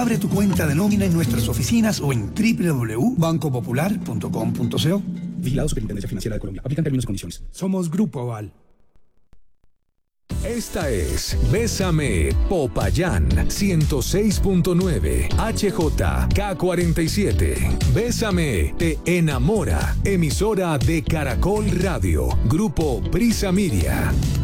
Abre tu cuenta de nómina en nuestras oficinas o en www.bancopopular.com.co. Vigilado Superintendencia Financiera de Colombia. Aplican términos y condiciones. Somos Grupo Aval. Esta es Bésame Popayán 106.9 HJK47. Bésame te enamora. Emisora de Caracol Radio. Grupo Prisa Miria.